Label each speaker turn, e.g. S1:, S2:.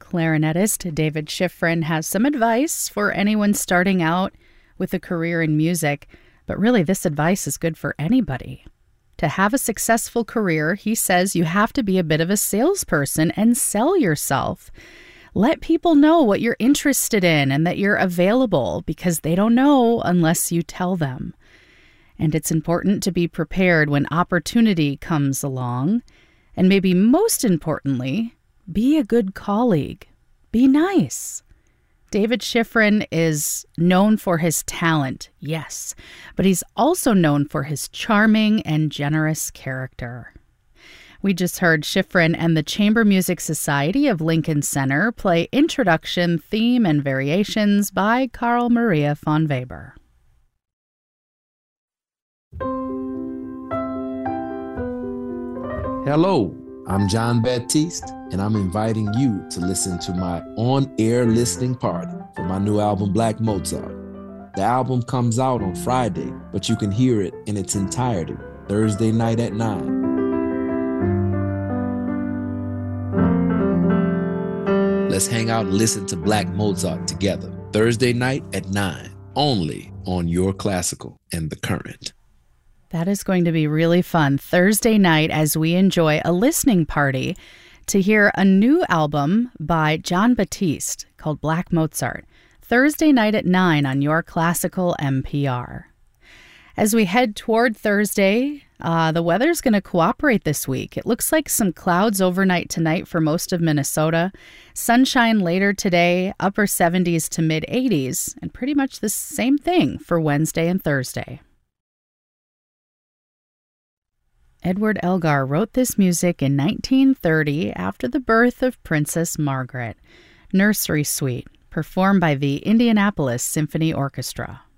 S1: Clarinetist David Schifrin has some advice for anyone starting out with a career in music, but really this advice is good for anybody. To have a successful career, he says you have to be a bit of a salesperson and sell yourself. Let people know what you're interested in and that you're available, because they don't know unless you tell them. And it's important to be prepared when opportunity comes along. And maybe most importantly, be a good colleague. Be nice. David Schifrin is known for his talent, yes, but he's also known for his charming and generous character. We just heard Schifrin and the Chamber Music Society of Lincoln Center play Introduction, Theme, and Variations by Carl Maria von Weber.
S2: Hello, I'm John Baptiste, and I'm inviting you to listen to my on-air listening party for my new album, Black Mozart. The album comes out on Friday, but you can hear it in its entirety Thursday night at 9. Let's hang out and listen to Black Mozart together Thursday night at 9, only on Your Classical and The Current.
S1: That is going to be really fun Thursday night as we enjoy a listening party to hear a new album by John Baptiste called Black Mozart, Thursday night at 9 on Your Classical NPR. As we head toward Thursday, the weather's going to cooperate this week. It looks like some clouds overnight tonight for most of Minnesota, sunshine later today, upper 70s to mid 80s, and pretty much the same thing for Wednesday and Thursday. Edward Elgar wrote this music in 1930 after the birth of Princess Margaret. Nursery Suite, performed by the Indianapolis Symphony Orchestra.